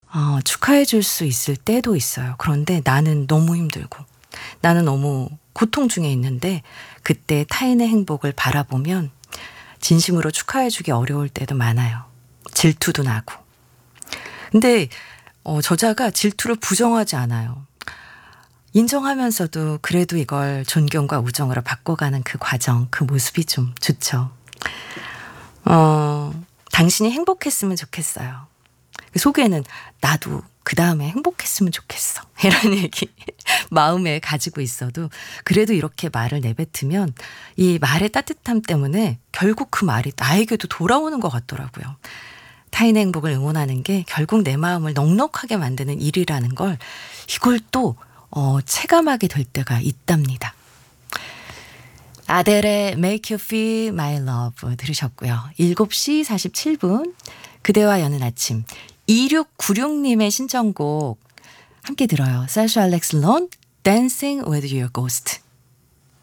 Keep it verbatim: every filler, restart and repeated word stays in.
어, 축하해 줄 수 있을 때도 있어요. 그런데 나는 너무 힘들고 나는 너무 고통 중에 있는데 그때 타인의 행복을 바라보면 진심으로 축하해 주기 어려울 때도 많아요. 질투도 나고. 근데 어, 저자가 질투를 부정하지 않아요. 인정하면서도 그래도 이걸 존경과 우정으로 바꿔가는 그 과정, 그 모습이 좀 좋죠. 어, 당신이 행복했으면 좋겠어요. 그 속에는 나도 그 다음에 행복했으면 좋겠어. 이런 얘기 마음에 가지고 있어도 그래도 이렇게 말을 내뱉으면 이 말의 따뜻함 때문에 결국 그 말이 나에게도 돌아오는 것 같더라고요. 타인의 행복을 응원하는 게 결국 내 마음을 넉넉하게 만드는 일이라는 걸 이걸 또 어, 체감하게 될 때가 있답니다. 아델의 Make You Feel My Love 들으셨고요. 일곱 시 사십칠 분 그대와 여는 아침 이육구육님의 신청곡 함께 들어요. 사샤 알렉스 론 Dancing with Your Ghost.